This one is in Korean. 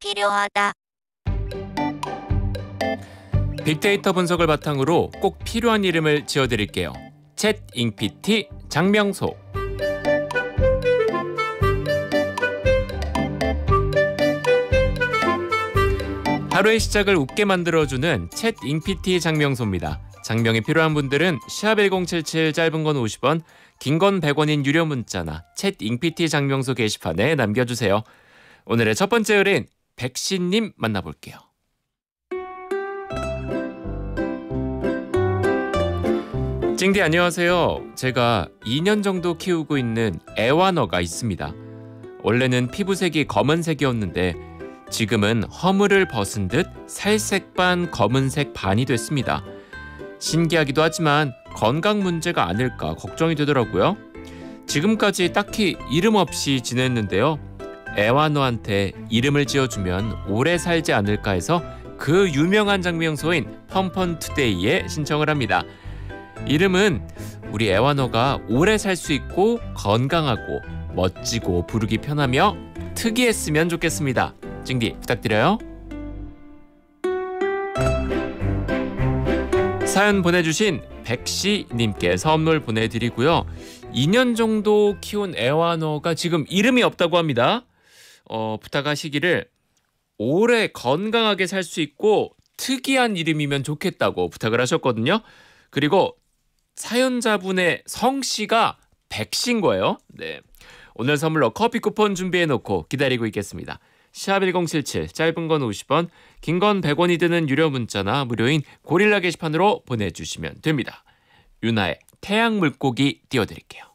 필요하다. 빅데이터 분석을 바탕으로 꼭 필요한 이름을 지어드릴게요. 챗 장명소. 하루의 시작을 웃게 만들어주는 챗 장명소입니다. 장명이 필요한 분들은 #1077 짧은 건 50원, 긴 건 100원인 유료 문자나 챗 장명소 게시판에 남겨주세요. 오늘의 첫 번째 의뢰인 백신님 만나볼게요. 찡디 안녕하세요. 제가 2년 정도 키우고 있는 애완어가 있습니다. 원래는 피부색이 검은색이었는데 지금은 허물을 벗은 듯 살색 반 검은색 반이 됐습니다. 신기하기도 하지만 건강 문제가 아닐까 걱정이 되더라고요. 지금까지 딱히 이름 없이 지냈는데요. 애완어한테 이름을 지어주면 오래 살지 않을까 해서 그 유명한 장명소인 펀펀투데이에 신청을 합니다. 이름은 우리 애완어가 오래 살 수 있고 건강하고 멋지고 부르기 편하며 특이했으면 좋겠습니다. 찡디 부탁드려요. 사연 보내주신 백씨님께 선물 보내드리고요. 2년 정도 키운 애완어가 지금 이름이 없다고 합니다. 부탁하시기를 오래 건강하게 살 수 있고 특이한 이름이면 좋겠다고 부탁을 하셨거든요. 그리고 사연자분의 성씨가 백씨인 거예요. 네, 오늘 선물로 커피 쿠폰 준비해놓고 기다리고 있겠습니다. #1077 짧은 건 50원, 긴 건 100원이 드는 유료 문자나 무료인 고릴라 게시판으로 보내주시면 됩니다. 유나의 태양 물고기 띄워드릴게요.